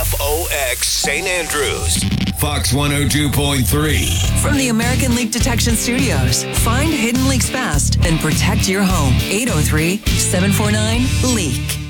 KFOX St. Andrews. Fox 102.3. From the American Leak Detection Studios, find hidden leaks fast and protect your home. 803-749-LEAK.